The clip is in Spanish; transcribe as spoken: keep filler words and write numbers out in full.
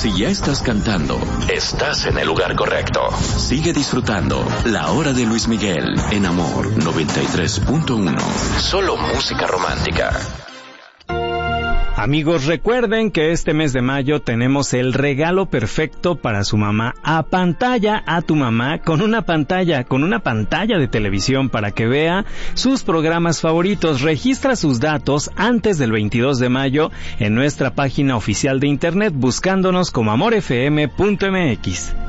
Si ya estás cantando, estás en el lugar correcto. Sigue disfrutando La Hora de Luis Miguel en Amor noventa y tres punto uno. Solo música romántica. Amigos, recuerden que este mes de mayo tenemos el regalo perfecto para su mamá. Apantalla a tu mamá con una pantalla, con una pantalla de televisión para que vea sus programas favoritos. Registra sus datos antes del veintidós de mayo en nuestra página oficial de internet buscándonos como amor f m punto m x.